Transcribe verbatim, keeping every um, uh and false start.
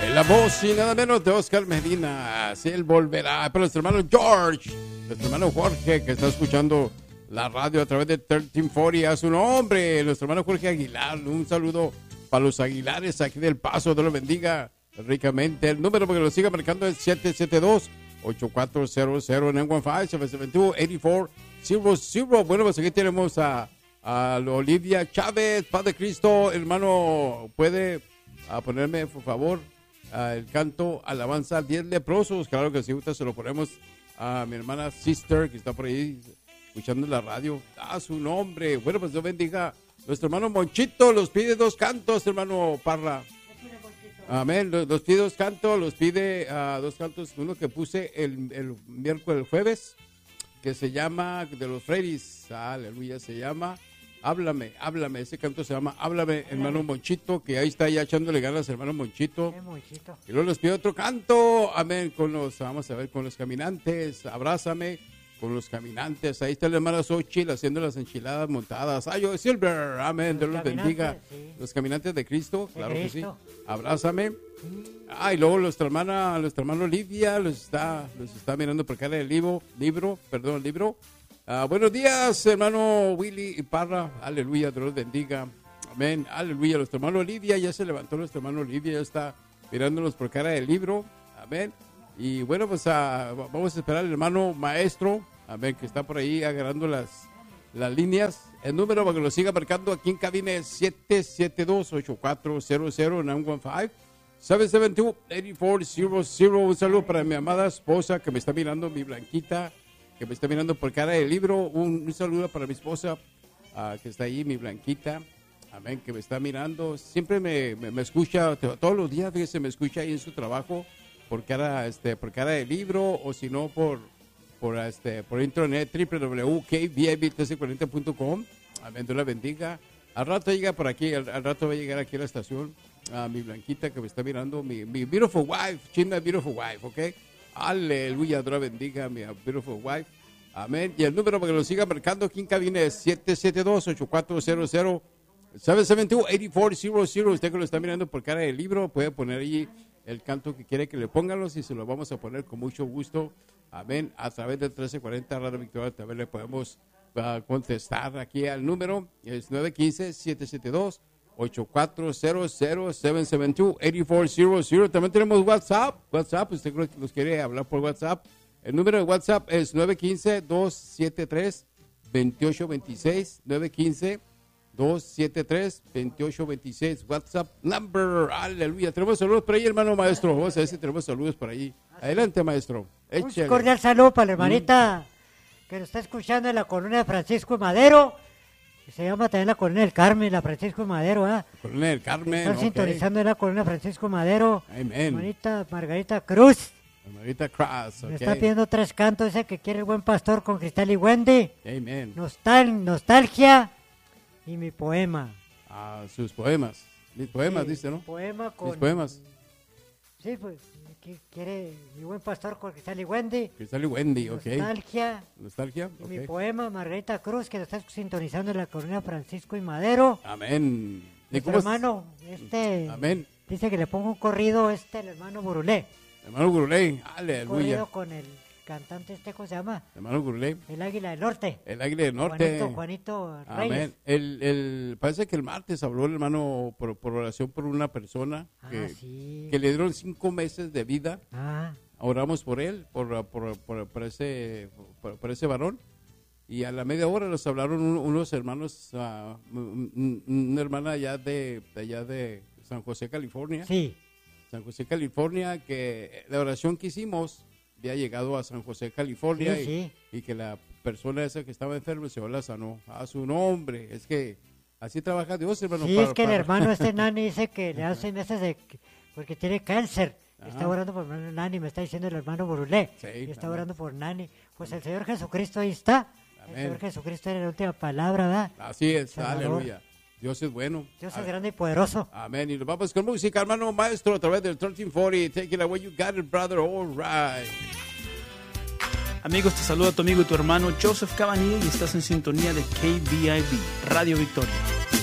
La voz y nada menos de Oscar Medina. Así él volverá. Pero nuestro hermano George, nuestro hermano Jorge, que está escuchando la radio a través de trece cuarenta, a su nombre. Nuestro hermano Jorge Aguilar. Un saludo para los Aguilares aquí del Paso. Dios los bendiga ricamente. El número para que lo siga marcando es siete siete dos, ocho cuatro cero cero nueve uno cinco, siete siete dos, ocho cuatro cero cero. Bueno, pues aquí tenemos a, a Olivia Chávez, Padre Cristo. Hermano, ¿puede a ponerme, por favor, Uh, el canto Alabanza diez leprosos? Claro que sí, ahorita se lo ponemos a mi hermana Sister, que está por ahí escuchando la radio. A su nombre. Bueno, pues Dios bendiga. Nuestro hermano Monchito los pide dos cantos, hermano Parra. Amén. Los, los pide dos cantos, los pide uh, dos cantos. Uno que puse el, el miércoles, el jueves, que se llama, de los Freddy's. Aleluya, se llama Háblame, háblame, ese canto se llama Háblame, hermano Monchito, que ahí está ya echándole ganas, hermano Monchito. Monchito. Y luego les pido otro canto, amén, con los, vamos a ver, con los caminantes, Abrázame, con los caminantes. Ahí está la hermana Xochitl haciendo las enchiladas montadas. Ay, yo Silver, amén, Dios los bendiga. Sí. Los caminantes de Cristo, de claro Cristo. Que sí. Abrázame. Ah, y luego nuestra hermana, nuestra hermana Lidia los está, los está mirando por cara del libro, libro, perdón, libro. Uh, buenos días, hermano Willy y Parra. Aleluya, Dios los bendiga. Amén. Aleluya. Nuestro hermano Lidia ya se levantó. Nuestro hermano Lidia ya está mirándonos por cara del libro. Amén. Y bueno, pues uh, vamos a esperar al hermano maestro. Amén. Que está por ahí agarrando las, las líneas. El número para que lo siga marcando aquí en cabina es siete siete dos, ocho cuatro cero cero nueve uno cinco, siete siete dos, ocho cuatro cero cero. Un saludo para mi amada esposa que me está mirando, mi Blanquita, que me está mirando por cara del libro. Un, un saludo para mi esposa uh, que está ahí, mi Blanquita, amén, que me está mirando. Siempre me, me, me escucha, todos los días, fíjese, me escucha ahí en su trabajo por cara, este, por cara del libro, o si no, por, por, este, por internet, doble u doble u doble u punto k v i b trece cuarenta punto com. Amén, Dios la bendiga. Al rato llega por aquí, al, al rato va a llegar aquí a la estación, a mi Blanquita que me está mirando, mi, mi beautiful wife, China beautiful wife, ¿ok? Aleluya, Dios bendiga, mi beautiful wife. Amén. Y el número para que lo siga marcando aquí en cabina es siete siete dos, ocho cuatro cero cero, siete siete dos, ocho cuatro cero cero. Usted que lo está mirando por cara del libro puede poner allí el canto que quiere que le pónganos y se lo vamos a poner con mucho gusto. Amén. A través del trece cuarenta Radio Victoria también le podemos uh, contestar aquí al número. Es nueve uno cinco, siete siete dos, ocho cuatro cero cero, siete siete dos, ocho cuatro cero cero. También tenemos WhatsApp. WhatsApp, usted nos quiere hablar por WhatsApp. El número de WhatsApp es nueve uno cinco, dos siete tres, dos ocho dos seis. nueve uno cinco, dos siete tres, dos ocho dos seis. WhatsApp number. Aleluya. Tenemos saludos por ahí, hermano maestro. Vamos a ver si tenemos saludos por ahí. Adelante, maestro. Échale. Un cordial saludo para la hermanita mm. que nos está escuchando en la colonia de Francisco Madero. Se llama también la colonia del Carmen, la Francisco Madero, ¿ah? ¿eh? Colonia del Carmen. Están okay. sintonizando en la colonia Francisco Madero. Amén. Hermanita Margarita Cruz. Margarita Cruz, ok. Me está pidiendo tres cantos, ese que quiere el buen pastor con Cristal y Wendy. Amén. Nostal, nostalgia y mi poema. Ah, sus poemas. Mis poemas, sí, dice, ¿no? Poema con... Mis poemas. Sí, pues, quiere mi buen pastor con Cristal y Wendy. Cristal y Wendy, ok. Nostalgia. Nostalgia, y okay. mi poema, Margarita Cruz, que lo está sintonizando en la colonia Francisco y Madero. Amén. Nuestro hermano, este... Amén. Dice que le pongo un corrido, este, el hermano Burulé. Hermano Guruley, aleluya. Un corrido con el cantante este, ¿cómo se llama? Hermano Guruley. El Águila del Norte. El Águila del Norte. Juanito, Juanito Reyes. Amén. El, el, parece que el martes habló el hermano por, por oración por una persona ah, que, sí. que le dieron cinco meses de vida. Ah. Oramos por él, por, por, por, por, ese, por, por ese varón. Y a la media hora nos hablaron un, unos hermanos, uh, una hermana allá de, de allá de San José, California. Sí. San José, California, que la oración que hicimos había llegado a San José, California, sí, y, sí. y que la persona esa que estaba enferma se la sanó a su nombre. Es que así trabaja Dios, hermano. Sí, para, es que para... el hermano este Nani dice que le hace meses de... porque tiene cáncer. Ajá. Está orando por Nani, me está diciendo el hermano Burulé. Sí, y está amén. orando por Nani. Pues el Señor Jesucristo ahí está. Amén. El Señor Jesucristo era la última palabra, ¿verdad? Así es, Salvador. aleluya. Dios es bueno. Dios es grande y poderoso. Amén. Y nos vamos con música, hermano maestro, a través del trece cuarenta. Take it away, you got it, brother. All right. Amigos, te saluda tu amigo y tu hermano Joseph Cabanilla y estás en sintonía de K V I B, Radio Victoria.